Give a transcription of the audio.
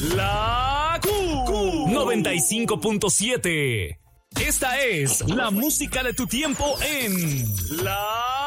La Q 95.7. Esta es la música de tu tiempo en La